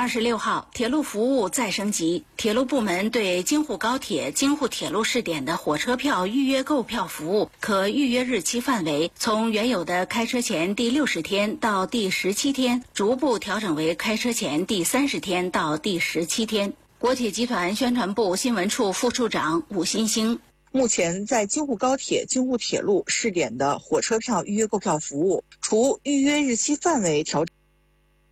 26号，铁路服务再升级。铁路部门对京沪高铁、京沪铁路试点的火车票预约购票服务，可预约日期范围从原有的开车前第60天到第17天，逐步调整为开车前第30天到第17天。国铁集团宣传部新闻处副处长武新兴。 目前在京沪高铁、京沪铁路试点的火车票预约购票服务，除预约日期范围调整